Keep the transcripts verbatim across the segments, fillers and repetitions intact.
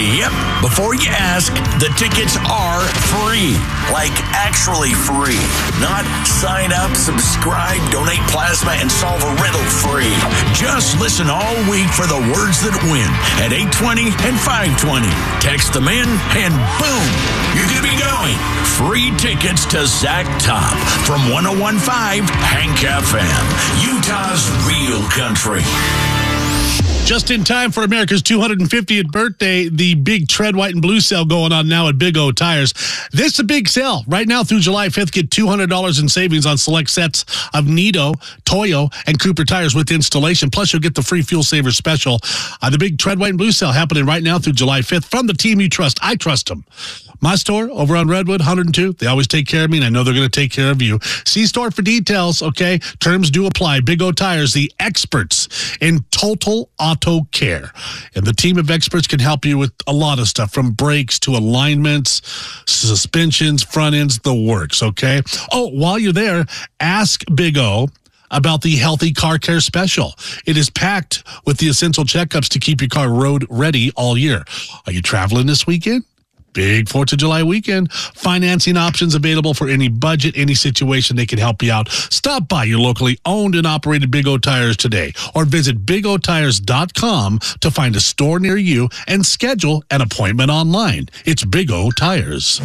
Yep. Before you ask, the tickets are free. Like, actually free. Not sign up, subscribe, donate plasma, and solve a riddle free. Just listen all week for the words that win at eight twenty and five twenty. Text them in, and boom, you're going to be going. Free tickets to Zach Top from one oh one point five Hank F M, Utah's real country. Just in time for America's two hundred fiftieth birthday, the big Tread White and Blue sale going on now at Big O Tires. This is a big sale. Right now through July fifth, get two hundred dollars in savings on select sets of Nitto, Toyo, and Cooper tires with installation. Plus, you'll get the free Fuel Savers special. Uh, the big Tread White and Blue sale happening right now through July fifth from the team you trust. I trust them. My store over on Redwood, one oh two. They always take care of me, and I know they're going to take care of you. See store for details, okay? Terms do apply. Big O Tires, the experts in total auto care. And the team of experts can help you with a lot of stuff, from brakes to alignments, suspensions, front ends, the works, okay? Oh, while you're there, ask Big O about the Healthy Car Care Special. It is packed with the essential checkups to keep your car road ready all year. Are you traveling this weekend? Big fourth of July weekend. Financing options available for any budget, any situation. They can help you out. Stop by your locally owned and operated Big O Tires today, or visit big o tires dot com to find a store near you and schedule an appointment online. It's Big O Tires.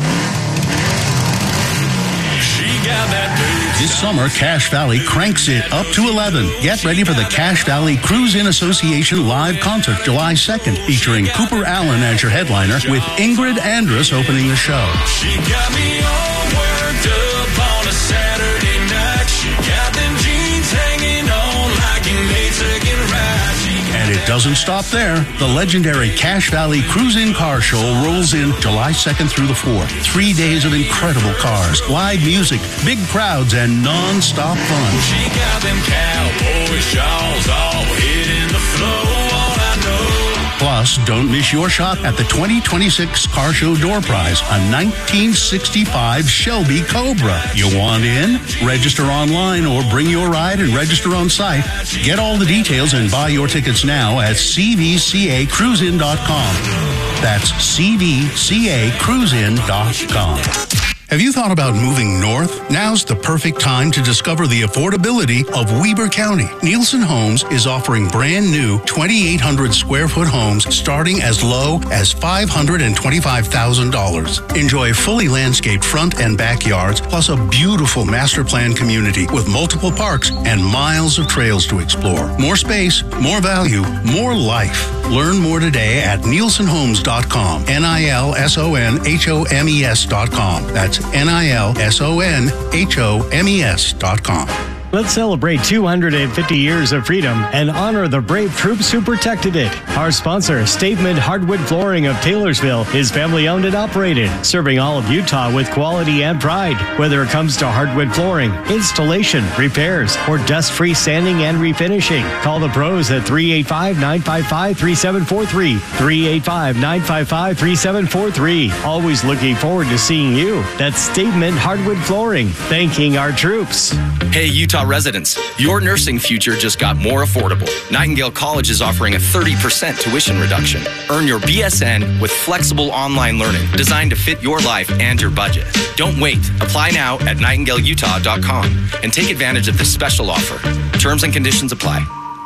This summer, Cache Valley cranks it up to eleven. Get ready for the Cache Valley Cruise-In Association live concert July second, featuring Cooper Allen as your headliner, with Ingrid Andress opening the show. She got me all worked up on a Saturday night. She got them jeans hanging on like a Mexican ride. And it doesn't stop there. The legendary Cache Valley Cruise-In Car Show rolls in July second through the fourth. Three days of incredible cars, live music, big crowds, and non-stop fun. She got them cowboy shawls all hitting the floor. All I know. Plus, don't miss your shot at the twenty twenty-six Car Show Door Prize, a nineteen sixty-five Shelby Cobra. You want in? Register online or bring your ride and register on site. Get all the details and buy your tickets now at c v c a cruise in dot com. That's c v c a cruise in dot com. Have you thought about moving north? Now's the perfect time to discover the affordability of Weber County. Nielsen Homes is offering brand new twenty-eight hundred square foot homes starting as low as five hundred twenty-five thousand dollars. Enjoy fully landscaped front and backyards, plus a beautiful master plan community with multiple parks and miles of trails to explore. More space, more value, more life. Learn more today at nielsen homes dot com. N I L S O N H O M E S dot com. That's N I L S O N H O M E S dot com. Let's celebrate two hundred fifty years of freedom and honor the brave troops who protected it. Our sponsor, Stavement Hardwood Flooring of Taylorsville, is family-owned and operated, serving all of Utah with quality and pride. Whether it comes to hardwood flooring, installation, repairs, or dust-free sanding and refinishing, call the pros at three eight five, nine five five, three seven four three, three eight five, nine five five, three seven four three. Always looking forward to seeing you. That's Stavement Hardwood Flooring, thanking our troops. Hey, Utah residents, your nursing future just got more affordable. Nightingale College is offering a thirty percent tuition reduction. Earn your B S N with flexible online learning designed to fit your life and your budget. Don't wait. Apply now at nightingale utah dot com and take advantage of this special offer. Terms and conditions apply.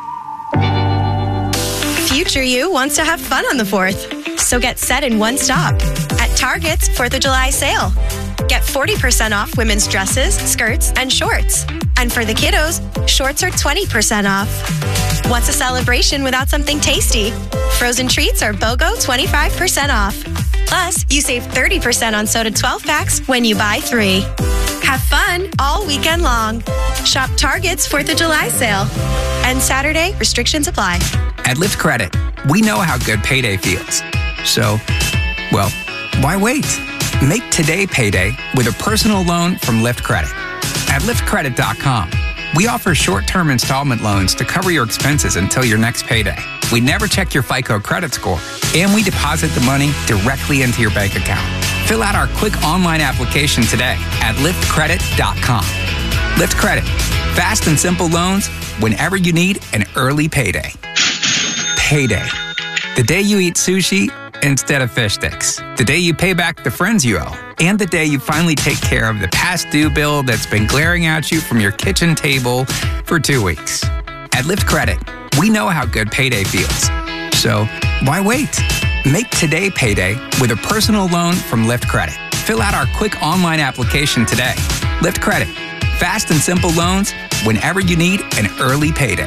Future you wants to have fun on the fourth, so get set in one stop at Target's fourth of July sale. Get forty percent off women's dresses, skirts, and shorts. And for the kiddos, shorts are twenty percent off. What's a celebration without something tasty? Frozen treats are BOGO twenty-five percent off. Plus, you save thirty percent on soda twelve packs when you buy three. Have fun all weekend long. Shop Target's fourth of July sale. And Saturday, restrictions apply. At Lyft Credit, we know how good payday feels. So, well, why wait? Make today payday with a personal loan from Lyft Credit. At lyft credit dot com, we offer short-term installment loans to cover your expenses until your next payday. We never check your FICO credit score, and we deposit the money directly into your bank account. Fill out our quick online application today at lyft credit dot com. Lyft Credit, fast and simple loans whenever you need an early payday. Payday. The day you eat sushi instead of fish sticks. The day you pay back the friends you owe. And the day you finally take care of the past due bill that's been glaring at you from your kitchen table for two weeks. At Lyft Credit, we know how good payday feels. So why wait? Make today payday with a personal loan from Lyft Credit. Fill out our quick online application today. Lyft Credit. Fast and simple loans whenever you need an early payday.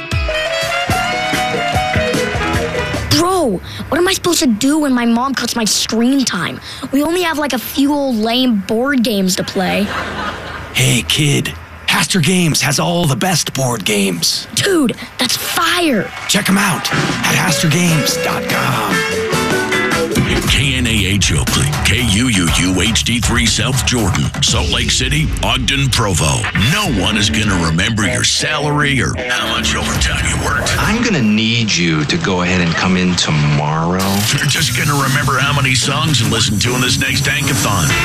Bro, what am I supposed to do when my mom cuts my screen time? We only have like a few old lame board games to play. Hey, kid. Haster Games has all the best board games. Dude, that's fire. Check them out at haster games dot com. K N A H Oakley, K U U U H D three South Jordan, Salt Lake City, Ogden, Provo. No one is going to remember your salary or how much overtime you worked. I'm going to need you to go ahead and come in tomorrow. You're just going to remember how many songs and listen to in this next Tankathon.